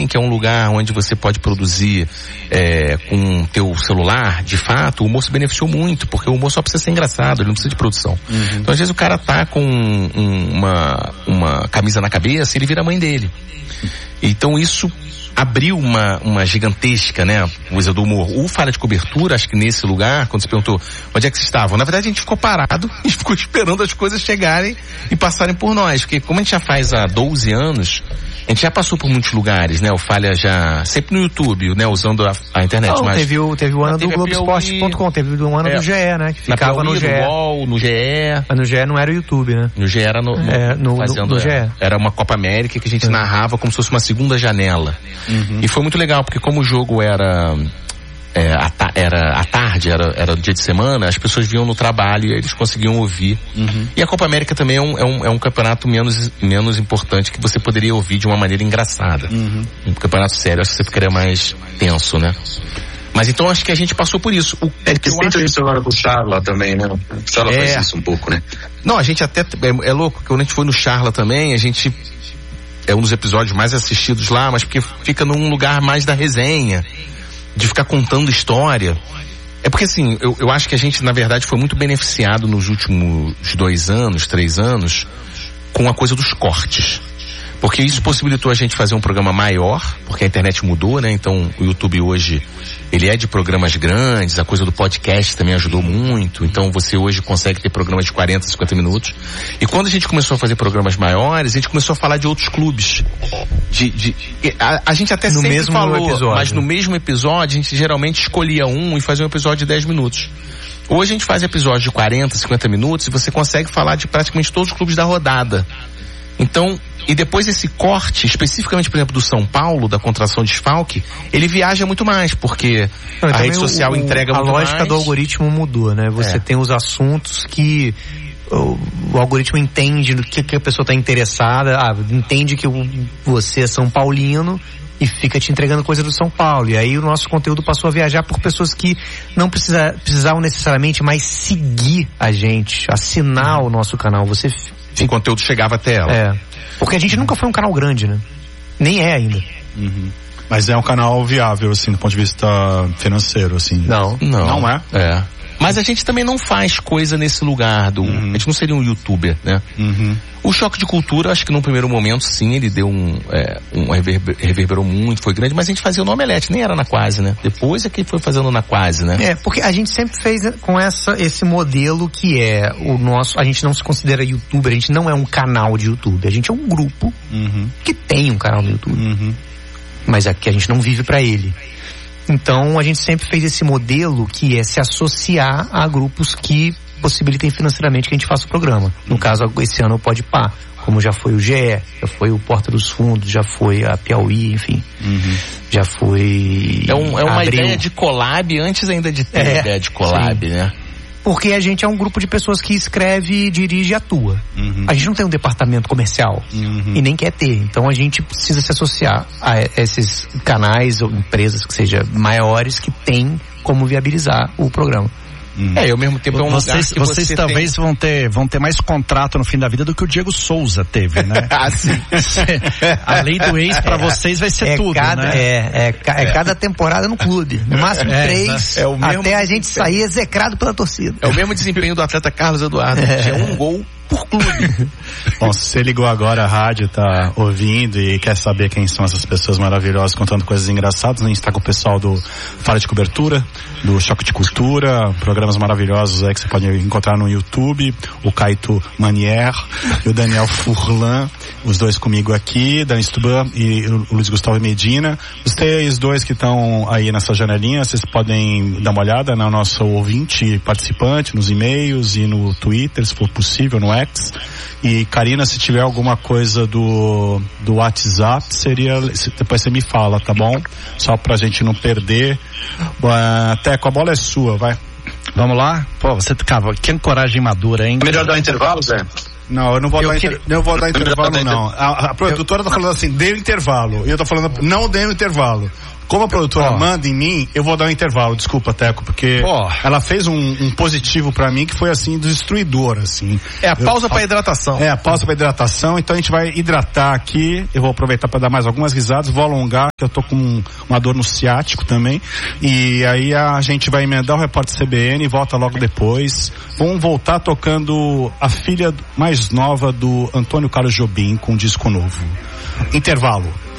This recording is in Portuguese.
que é um lugar onde você pode produzir com o teu celular, de fato, o humor se beneficiou muito, porque o humor só precisa ser engraçado, ele não precisa de produção. Então, às vezes, o cara tá com uma camisa na cabeça e ele vira a mãe dele. Então, isso abriu uma gigantesca, né, coisa do humor. O Falha de Cobertura, acho que nesse lugar, quando se perguntou onde é que vocês estavam, na verdade a gente ficou parado e ficou esperando as coisas chegarem e passarem por nós, porque como a gente já faz há 12 anos, a gente já passou por muitos lugares, né, o Falha já, sempre no YouTube, né, usando a internet. Não, mas teve o ano do Globoesporte.com, teve o ano do GE, né, que ficava no GE. No UOL, no GE. Mas no GE não era o YouTube, né? No GE era no GE. Era uma Copa América que a gente narrava como se fosse uma segunda janela. E foi muito legal, porque como o jogo era à tarde, era dia de semana, as pessoas vinham no trabalho e eles conseguiam ouvir. E a Copa América também é um campeonato menos importante, que você poderia ouvir de uma maneira engraçada. Um campeonato sério, acho que você ficaria mais tenso, né? Mas então acho que a gente passou por isso. Que sente isso agora com o Charla também, né? O Charla faz isso um pouco, né? Não, a gente até, é louco, quando a gente foi no Charla também, a gente é um dos episódios mais assistidos lá, mas porque fica num lugar mais da resenha, de ficar contando história. É porque assim, eu acho que a gente, na verdade, foi muito beneficiado nos últimos 2 anos, 3 anos, com a coisa dos cortes. Porque isso possibilitou a gente fazer um programa maior, porque a internet mudou, né? Então, o YouTube hoje, ele é de programas grandes, a coisa do podcast também ajudou muito. Então, você hoje consegue ter programas de 40, 50 minutos. E quando a gente começou a fazer programas maiores, a gente começou a falar de outros clubes. A gente até sempre falou, episódio, mas no mesmo episódio, a gente geralmente escolhia um e fazia um episódio de 10 minutos. Hoje a gente faz episódios de 40, 50 minutos e você consegue falar de praticamente todos os clubes da rodada. Então, e depois esse corte, especificamente, por exemplo, do São Paulo, da contração desfalque, ele viaja muito mais, porque a rede social entrega muito mais. A lógica do algoritmo mudou, né? Você tem os assuntos que o algoritmo entende do que a pessoa está interessada, entende que você é São Paulino e fica te entregando coisa do São Paulo. E aí o nosso conteúdo passou a viajar por pessoas que não precisavam necessariamente mais seguir a gente, assinar o nosso canal. O conteúdo chegava até ela. Porque a gente nunca foi um canal grande, né? Nem é ainda. Mas é um canal viável, assim, do ponto de vista financeiro, assim. Não é? Mas a gente também não faz coisa nesse lugar a gente não seria um youtuber, né? O Choque de Cultura, acho que num primeiro momento, sim, ele deu reverberou muito, foi grande, mas a gente fazia no Omelete, nem era na Quase, né? Depois é que foi fazendo na Quase, né? Porque a gente sempre fez com esse modelo que é o nosso, a gente não se considera youtuber, a gente não é um canal de YouTube, a gente é um grupo que tem um canal no YouTube. Mas é que a gente não vive pra ele. Então a gente sempre fez esse modelo que é se associar a grupos que possibilitem financeiramente que a gente faça o programa. No caso, esse ano o Podpah, como já foi o GE, já foi o Porta dos Fundos, já foi a Piauí, enfim. Já foi... É uma ideia de collab antes ainda de ter a ideia de collab, né? Porque a gente é um grupo de pessoas que escreve, dirige e atua. A gente não tem um departamento comercial e nem quer ter. Então a gente precisa se associar a esses canais ou empresas que sejam maiores que têm como viabilizar o programa. E ao mesmo tempo é um lugar que vocês talvez vão ter mais contrato no fim da vida do que o Diego Souza teve, né? Sim. A lei do ex pra vocês vai ser tudo, né? Cada temporada no clube. No máximo 3, até a gente sair execrado pela torcida. É o mesmo desempenho do atleta Carlos Eduardo. É um gol por clube. Bom, se você ligou agora a rádio, tá ouvindo e quer saber quem são essas pessoas maravilhosas contando coisas engraçadas, a gente tá com o pessoal do Falha de Cobertura, do Choque de Cultura, programas maravilhosos aí que você pode encontrar no YouTube, o Caito Manier e o Daniel Furlan, os dois comigo aqui, Dani Stuban e o Luiz Gustavo Medina. Vocês dois que estão aí nessa janelinha, vocês podem dar uma olhada no nosso ouvinte participante, nos e-mails e no Twitter, se for possível, no X. E Karina, se tiver alguma coisa do WhatsApp, depois você me fala, tá bom? Só pra gente não perder. Teco, a bola é sua, vai. Vamos lá? Pô, que ancoragem madura, hein? É melhor dar intervalo, Zé? Não, eu não vou dar intervalo, não. A produtora tá falando assim, dê o intervalo. E eu tô falando, não dê o intervalo. Como a produtora manda em mim, eu vou dar um intervalo, desculpa, Teco, porque ela fez um positivo pra mim que foi assim, destruidor, assim. É a pausa pra hidratação. É a pausa pra hidratação, então a gente vai hidratar aqui, eu vou aproveitar pra dar mais algumas risadas, vou alongar, que eu tô com uma dor no ciático também, e aí a gente vai emendar o repórter CBN e volta logo depois. Vamos voltar tocando a filha mais nova do Antônio Carlos Jobim com um disco novo. Intervalo.